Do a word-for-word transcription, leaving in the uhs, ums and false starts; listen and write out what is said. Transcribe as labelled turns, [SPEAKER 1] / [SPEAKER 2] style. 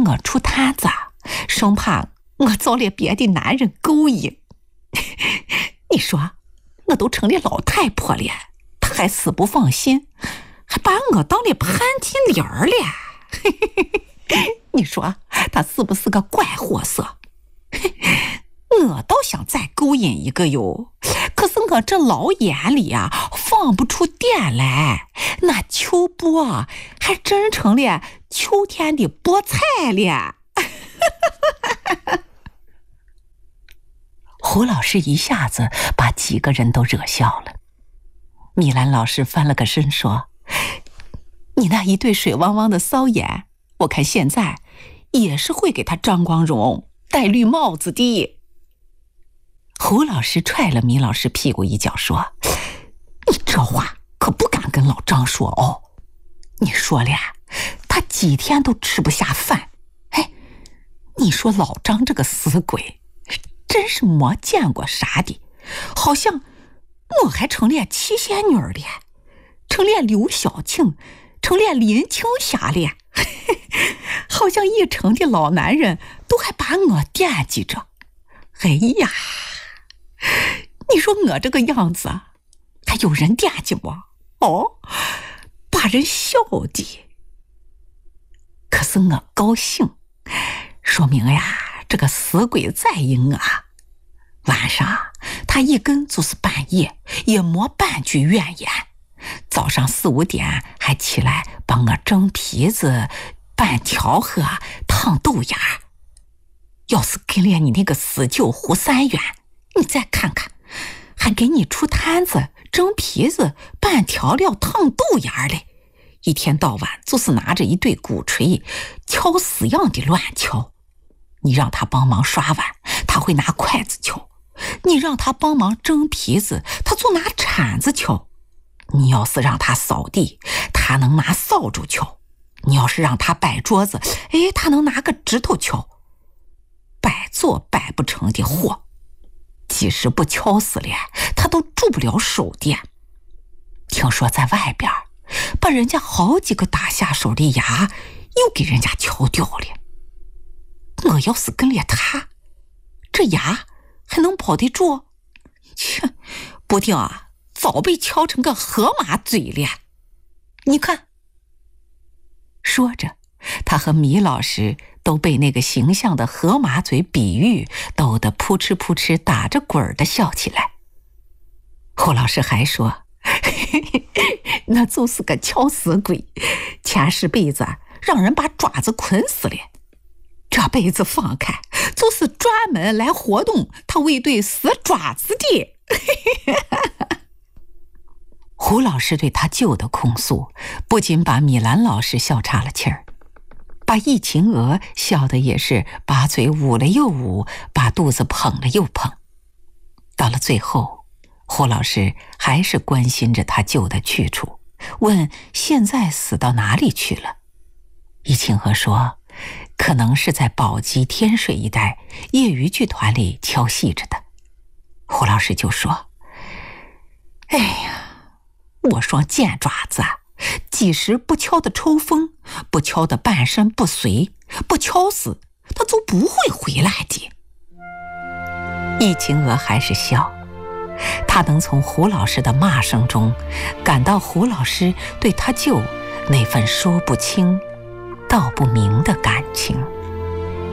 [SPEAKER 1] 我出摊子，生怕我遭了别的男人勾引。你说我都成了老太婆了，他还死不放心，还把我当了潘金莲了。你说他是不是个怪货色？我倒想再勾引一个哟，可是我这老眼里啊放不出电来，那秋波还真成了秋天的菠菜了。胡老师一下子把几个人都惹笑了。米兰老师翻了个身说：你那一对水汪汪的骚眼，我看现在也是会给他张光荣戴绿帽子的。胡老师踹了米老师屁股一脚说：你这话可不敢跟老张说哦，你说了他几天都吃不下饭。哎，你说老张这个死鬼真是没见过啥的，好像我还成了七仙女了，成了刘晓庆，成了林青霞了，好像一城的老男人都还把我惦记着。哎呀，你说我这个样子还有人惦记吗？哦，把人笑的。可是我高兴，说明呀，这个死鬼在意我。晚上他一跟就是半夜，也没半句怨言。早上四五点还起来帮我蒸皮子、拌调和、烫豆芽。要是跟了你那个死舅胡三元，你再看看，还给你出摊子、蒸皮子、拌调料、烫豆芽嘞，一天到晚就是拿着一对鼓槌敲死样的乱敲。你让他帮忙刷碗，他会拿筷子敲；你让他帮忙蒸皮子，他就拿铲子敲；你要是让他扫地，他能拿扫帚敲；你要是让他摆桌子，哎，他能拿个指头敲。摆做摆不成的货，即使不敲死了，他都住不了手的。听说在外边把人家好几个打下手的牙又给人家敲掉了。我要是跟了他，这牙还能保得住？切，不定啊，早被敲成个河马嘴了。你看。说着，他和米老师都被那个形象的河马嘴比喻逗得扑哧扑哧打着滚的笑起来。胡老师还说，嘿嘿嘿，那就是个敲死鬼，前世辈子让人把爪子捆死了，这辈子放开就是专门来活动他为对死爪子的。胡老师对他舅的控诉不仅把米兰老师笑岔了气儿，把易秦娥笑得也是把嘴捂了又捂，把肚子捧了又捧。到了最后，胡老师还是关心着他舅的去处，问现在死到哪里去了。易秦娥说，可能是在宝鸡天水一带业余剧团里敲戏着的。胡老师就说，哎呀，我双贱爪子即使不敲得抽风，不敲得半身不遂，不敲死他就不会回来的。易秦娥还是笑，他能从胡老师的骂声中感到胡老师对他舅那份说不清道不明的感情。